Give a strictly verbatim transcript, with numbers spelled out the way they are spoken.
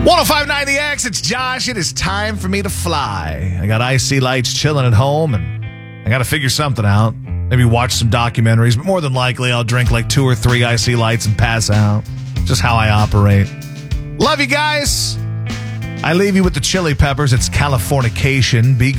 one oh five point nine The X, it's Josh. It is time for me to fly. I got I C lights chilling at home, and I got to figure something out. Maybe watch some documentaries, but more than likely I'll drink like two or three I C lights and pass out. Just how I operate. Love you guys. I leave you with the Chili Peppers. It's Californication. Be good.